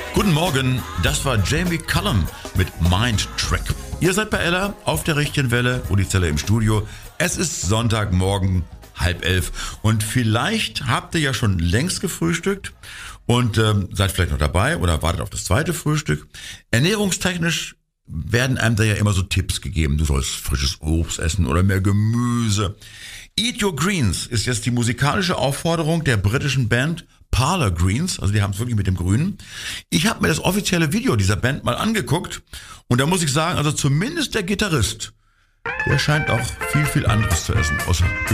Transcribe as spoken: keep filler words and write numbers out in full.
Guten Morgen, das war Jamie Cullum mit Mind Track. Ihr seid bei Ella auf der richtigen Welle, Uli Zeller im Studio. Es ist Sonntagmorgen, halb elf und vielleicht habt ihr ja schon längst gefrühstückt und ähm, seid vielleicht noch dabei oder wartet auf das zweite Frühstück. Ernährungstechnisch werden einem da ja immer so Tipps gegeben. Du sollst frisches Obst essen oder mehr Gemüse. Eat Your Greens ist jetzt die musikalische Aufforderung der britischen Band Parlour Greens, also die haben es wirklich mit dem Grünen. Ich habe mir das offizielle Video dieser Band mal angeguckt und da muss ich sagen, also zumindest der Gitarrist, der scheint auch viel, viel anderes zu essen, außer